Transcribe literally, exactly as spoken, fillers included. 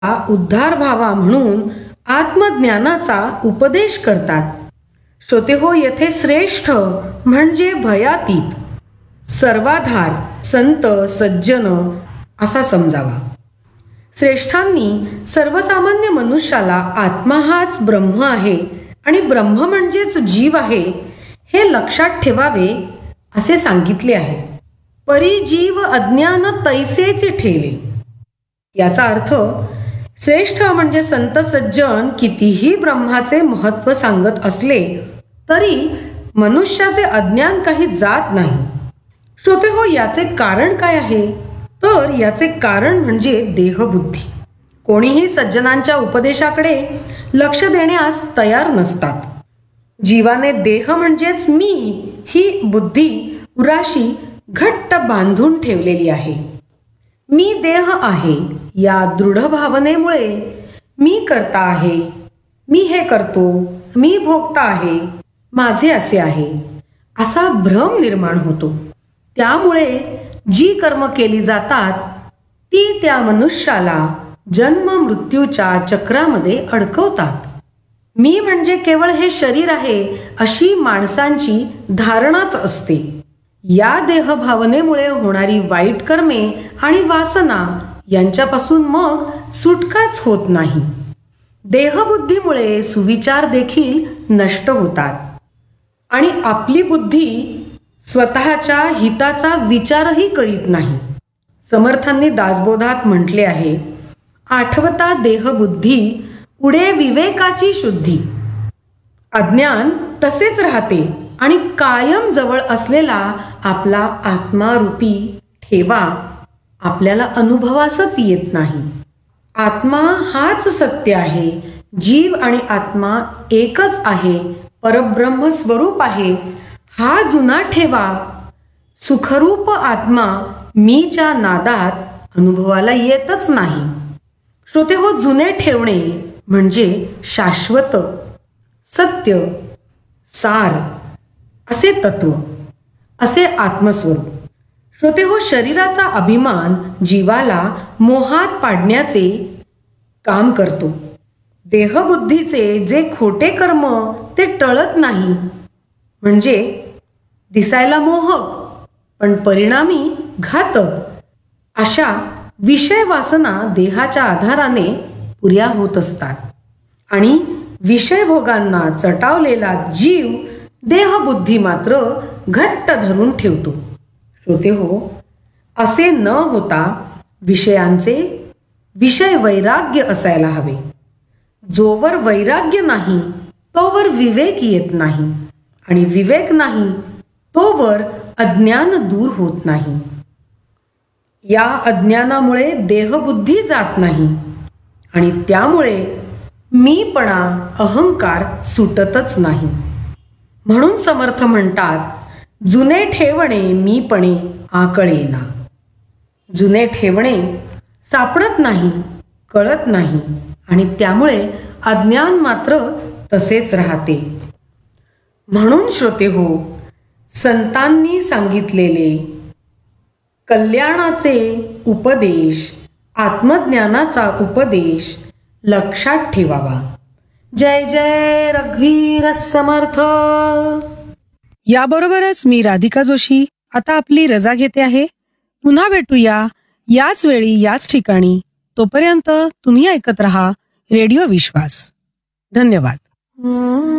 उद्धार व्हावा म्हणून आत्मज्ञानाचा उपदेश करतात. श्रोते हो, येथे श्रेष्ठ म्हणजे भयातीत, सर्वाधार, संत, सज्जन असा समजावा. श्रेष्ठांनी सर्वसामान्य मनुष्याला आत्मा हाच ब्रह्म आहे आणि ब्रह्म म्हणजेच जीव आहे हे लक्षात ठेवावे असे सांगितले आहे. परी जीव अज्ञान तैसेच ठेले. याचा अर्थ श्रेष्ठ म्हणजे संत सज्जन कितीही ब्रह्माचे महत्त्व सांगत असले तरी मनुष्याचे अज्ञान काही जात नाही. श्रोते हो, याचे कारण काय आहे? तर याचे कारण म्हणजे देहबुद्धी. कोणीही सज्जनांच्या उपदेशाकडे लक्ष देण्यास तयार नसतात. जीवाने देह म्हणजेच मी ही बुद्धी उराशी घट्ट बांधून ठेवलेली आहे. मी देह आहे या दृढ भावनेमुळे मी करता आहे, मी हे करतो, मी भोगता आहे, माझे असे आहे असा भ्रम निर्माण होतो. त्यामुळे जी कर्म केली जातात ती त्या मनुष्याला जन्म मृत्यूच्या चक्रामध्ये अडकवतात. मी म्हणजे केवळ हे शरीर आहे अशी माणसांची धारणाच असते. या देहभावनेमुळे होणारी वाईट कर्मे आणि वासना यांच्यापासून मग सुटकाच होत नाही. देहबुद्धीमुळे सुविचार देखील नष्ट होतात आणि आपली बुद्धी स्वतःच्या हिताचा विचारही करीत नाही. समर्थांनी दासबोधात म्हटले आहे, आठवता देहबुद्धी उडे विवेकाची शुद्धी. अज्ञान तसेच राहते आणि कायम जवळ असलेला आपला आत्मारूपी ठेवा आपल्याला अनुभवासच येत नाही. आत्मा हाच सत्य आहे. जीव आणि आत्मा एकच आहे, परब्रह्म स्वरूप आहे. हा जुना ठेवा सुखरूप आत्मा मीच्या नादात अनुभवाला येतच नाही. श्रोते हो, जुने ठेवणे म्हणजे शाश्वत, सत्य, सार असे तत्व, असे आत्मस्वरूप. श्रोते हो, शरीराचा अभिमान जीवाला मोहात पाडण्याचे काम करतो. देहबुद्धीचे जे खोटे कर्म ते टळत नाही, म्हणजे दिसायला मोहक पण परिणामी घातक अशा विषय वासना देहाच्या आधाराने पुऱ्या होत असतात आणि विषयभोगांना चटावलेला जीव देहबुद्धी मात्र घट्ट धरून ठेवतो. श्रोते हो, असे न होता विषयांचे विषय वैराग्य असायला हवे. जोवर वैराग्य नाही तोवर विवेक येत नाही आणि विवेक नाही तोवर अज्ञान दूर होत नाही. या अज्ञानामुळे देहबुद्धी जात नाही आणि त्यामुळे मीपणा, अहंकार सुटतच नाही. म्हणून समर्थ म्हणतात, जुने ठेवणे मीपणे आकळेना. जुने ठेवणे सापडत नाही, कळत नाही आणि त्यामुळे अज्ञान मात्र तसेच राहते. म्हणून श्रोते हो, संतांनी सांगितलेले कल्याणाचे उपदेश, आत्मज्ञानाचा उपदेश लक्षात ठेवावा. जय जय रघुवीर समर्थ. याबरोबरच मी राधिका जोशी आता आपली रजा घेते आहे. पुन्हा भेटूया याच वेळी याच ठिकाणी. तोपर्यंत तुम्ही ऐकत रहा रेडिओ विश्वास. धन्यवाद.